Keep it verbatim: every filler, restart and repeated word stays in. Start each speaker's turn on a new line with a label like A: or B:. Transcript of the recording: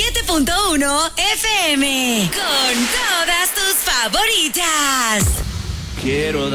A: siete punto uno F M. Con todas tus favoritas.
B: Quiero